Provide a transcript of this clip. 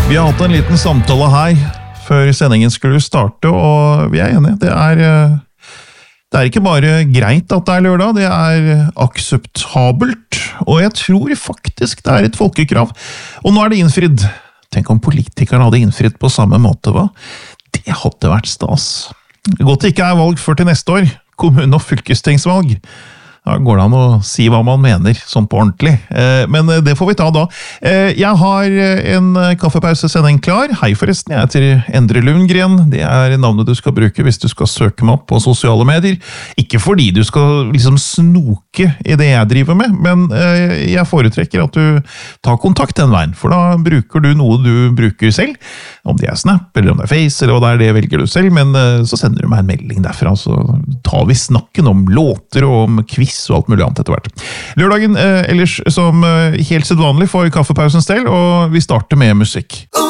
Vi har hatt en liten samtale her før sendingen skulle starte, og vi er enige. Det er ikke bare greit at det er lørdag, det er akseptabelt, og jeg tror faktisk det er et folkekrav. Og nå er det innfridd. Tenk om politikerne hadde innfridd på samme måte, hva? Det hadde vært stas. Godt det ikke er valg før til neste år, kommune- og fylkestingsvalg. Da går det an å si hva man mener, sånn på ordentlig. Men det får vi ta da. Jeg har en kaffepausesending klar. Hei forresten, jeg heter Endre Lundgren. Det er navnet du skal bruke hvis du skal søke meg opp på sosiale medier. Ikke fordi du skal liksom snoke i det jeg driver med, men jeg foretrekker at du tar kontakt den veien, for da bruker du noe du bruker selv. Om det er Snap, eller om det er Face, eller hva det velger du selv, men så sender du meg en melding derfra, så tar vi snakken om låter og om quiz og alt mulig annet etter hvert. Lørdagen ellers som helt sedvanlig for kaffepausens del, og vi starter med musikk.